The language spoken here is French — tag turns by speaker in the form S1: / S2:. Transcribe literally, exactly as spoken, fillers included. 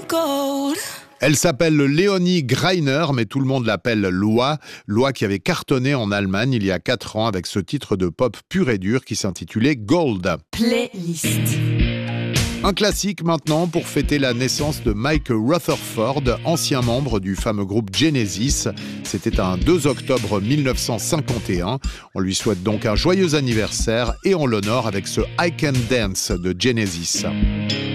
S1: Elle s'appelle Léonie Greiner, mais tout le monde l'appelle Loi. Loi qui avait cartonné en Allemagne il y a quatre ans avec ce titre de pop pur et dur qui s'intitulait Gold.
S2: Playlist.
S1: Un classique maintenant pour fêter la naissance de Mike Rutherford, ancien membre du fameux groupe Genesis. C'était un deux octobre mille neuf cent cinquante et un. On lui souhaite donc un joyeux anniversaire et on l'honore avec ce I Can Dance de Genesis.